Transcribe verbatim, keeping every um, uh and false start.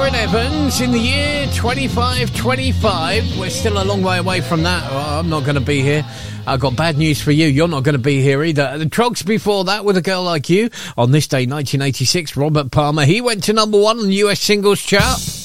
Adrian Evans in the year twenty-five twenty-five. We're still a long way away from that. Oh, I'm not going to be here. I've got bad news for you. You're not going to be here either. The Trogs before that with A Girl Like You. On this day, nineteen eighty-six, Robert Palmer. He went to number one on the U S singles chart.